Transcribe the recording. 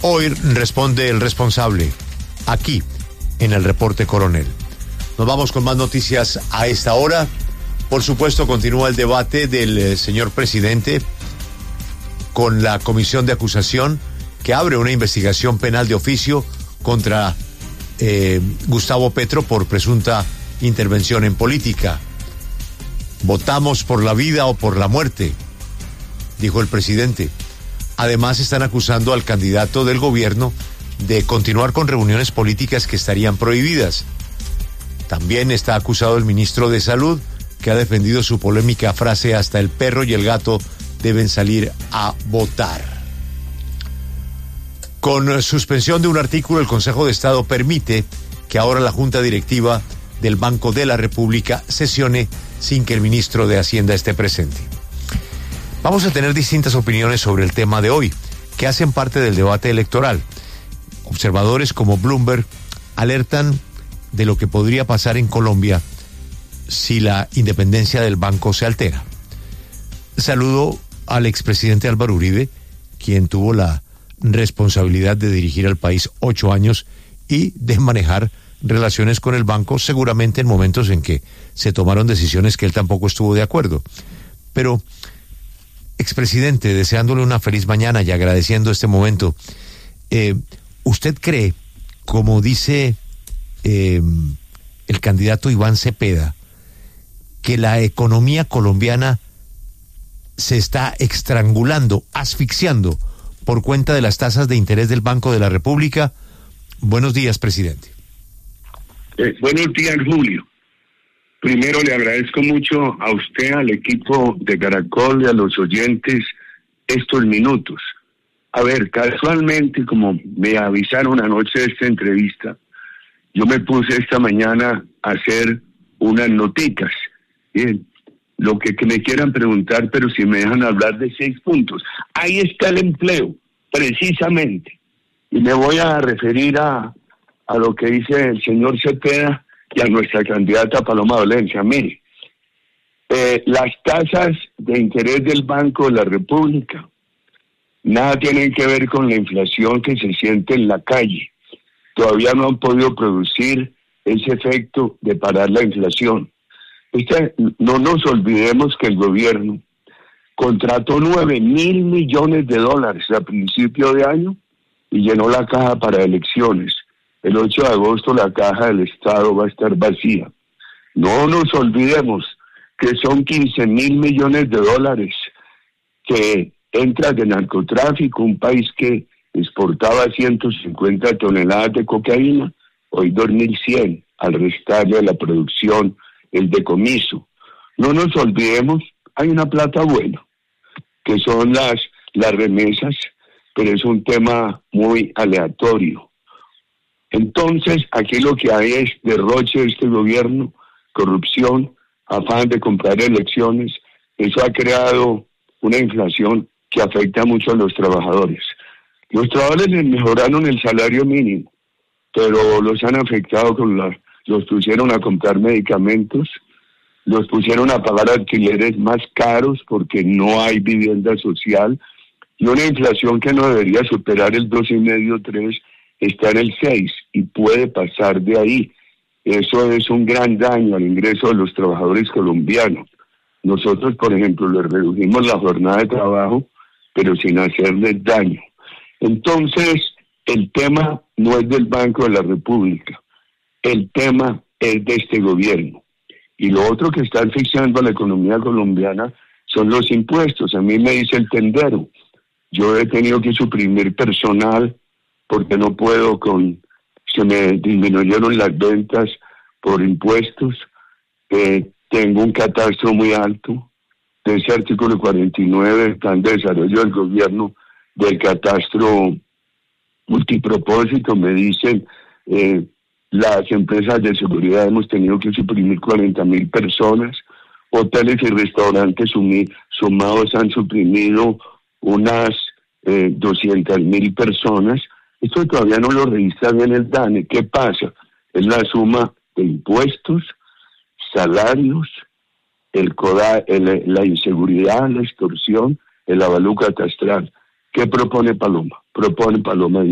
Hoy responde el responsable, aquí, en el Reporte Coronel. Nos vamos con más noticias a esta hora. Por supuesto, continúa el debate del señor presidente con la comisión de acusación que abre una investigación penal de oficio contra Gustavo Petro por presunta intervención en política. Votamos por la vida o por la muerte, dijo el presidente. Además, están acusando al candidato del gobierno de continuar con reuniones políticas que estarían prohibidas. También está acusado el ministro de Salud, que ha defendido su polémica frase: hasta el perro y el gato deben salir a votar. Con suspensión de un artículo, el Consejo de Estado permite que ahora la Junta Directiva del Banco de la República sesione sin que el ministro de Hacienda esté presente. Vamos a tener distintas opiniones sobre el tema de hoy, que hacen parte del debate electoral. Observadores como Bloomberg alertan de lo que podría pasar en Colombia si la independencia del banco se altera. Saludo al expresidente Álvaro Uribe, quien tuvo la responsabilidad de dirigir al país 8 años y de manejar relaciones con el banco, seguramente en momentos en que se tomaron decisiones que él tampoco estuvo de acuerdo. Pero, expresidente, deseándole una feliz mañana y agradeciendo este momento, ¿usted cree, como dice el candidato Iván Cepeda, que la economía colombiana se está estrangulando, asfixiando por cuenta de las tasas de interés del Banco de la República? Buenos días, presidente. Buenos días, Julio. Primero le agradezco mucho a usted, al equipo de Caracol y a los oyentes estos minutos. A ver, casualmente, como me avisaron anoche de esta entrevista, yo me puse esta mañana a hacer unas noticas. Bien, lo que me quieran preguntar, pero si me dejan hablar de 6 puntos. Ahí está el empleo, precisamente. Y me voy a referir a lo que dice el señor Cepeda y a nuestra candidata Paloma Valencia. Mire, las tasas de interés del Banco de la República nada tienen que ver con la inflación que se siente en la calle. Todavía no han podido producir ese efecto de parar la inflación. No nos olvidemos que el gobierno contrató $9,000 millones a principio de año y llenó la caja para elecciones. El 8 de agosto la caja del Estado va a estar vacía. No nos olvidemos que son $15,000 millones que entran de narcotráfico, un país que exportaba 150 toneladas de cocaína, hoy 2.100, al restarle a la producción el decomiso. No nos olvidemos, hay una plata buena, que son las remesas, pero es un tema muy aleatorio. Entonces, aquí lo que hay es derroche de este gobierno, corrupción, afán de comprar elecciones. Eso ha creado una inflación que afecta mucho a los trabajadores. Los trabajadores les mejoraron el salario mínimo, pero los han afectado los pusieron a comprar medicamentos, los pusieron a pagar alquileres más caros porque no hay vivienda social, y una inflación que no debería superar el 2,5-3, está en el 6 y puede pasar de ahí. Eso es un gran daño al ingreso de los trabajadores colombianos. Nosotros, por ejemplo, les redujimos la jornada de trabajo, pero sin hacerles daño. Entonces, el tema no es del Banco de la República, el tema es de este gobierno. Y lo otro que está asfixiando a la economía colombiana son los impuestos. A mí me dice el tendero, yo he tenido que suprimir personal porque no puedo se me disminuyeron las ventas por impuestos. Tengo un catastro muy alto, de ese artículo 49 del Plan de Desarrollo del Gobierno, del catastro multipropósito. Me dicen, las empresas de seguridad hemos tenido que suprimir 40,000 personas, hoteles y restaurantes sumados han suprimido unas 200,000 personas. Esto todavía no lo registra bien el DANE. ¿Qué pasa? Es la suma de impuestos, salarios, la inseguridad, la extorsión, el avalúo catastral. ¿Qué propone Paloma? Propone Paloma